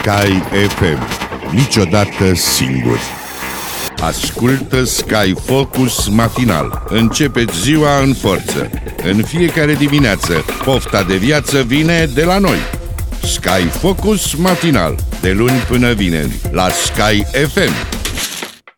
Sky FM. Niciodată singuri. Ascultă Sky Focus matinal. Începeți ziua în forță. În fiecare dimineață, pofta de viață vine de la noi. Sky Focus matinal. De luni până vineri, la Sky FM.